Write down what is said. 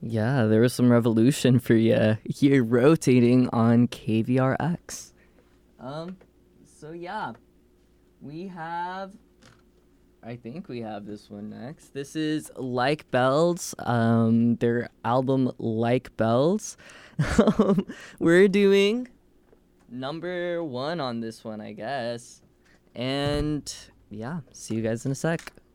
Yeah, there was some revolution for you here rotating on KVRX. Um, so yeah, we have. I think we have this one next. This is Like Bells. Their album Like Bells. We're doing number one on this one, I guess. And yeah, see you guys in a sec.